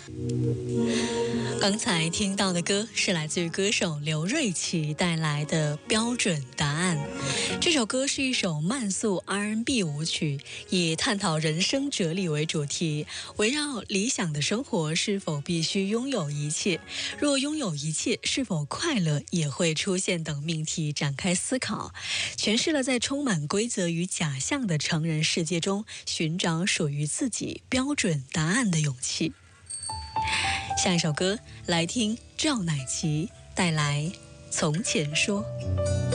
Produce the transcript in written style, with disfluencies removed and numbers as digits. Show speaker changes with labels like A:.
A: 刚才听到的歌是来自于歌手刘瑞琦带来的《标准答案》。这首歌是一首慢速 R&B 舞曲，以探讨人生哲理为主题，围绕理想的生活是否必须拥有一切，若拥有一切，是否快乐也会出现等命题展开思考，诠释了在充满规则与假象的成人世界中寻找属于自己标准答案的勇气。下一首歌来听赵乃琪带来《从前说》。